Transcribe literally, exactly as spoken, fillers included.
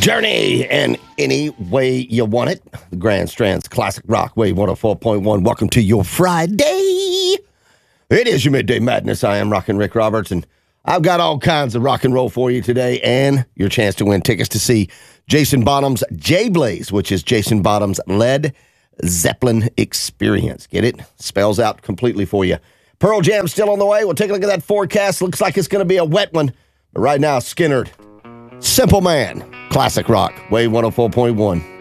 Journey in any way you want it. The Grand Strands Classic Rock Wave one oh four point one. Welcome to your Friday. It is your Midday Madness. I am Rockin' Rick Roberts, and I've got all kinds of rock and roll for you today, and your chance to win tickets to see Jason Bottom's J-Blaze, which is Jason Bottom's Led Zeppelin experience. Get it? Spells out completely for you. Pearl Jam still on the way. We'll take a look at that forecast. Looks like it's going to be a wet one. But right now, Skynyrd, Simple Man, Classic Rock, Wave one oh four point one.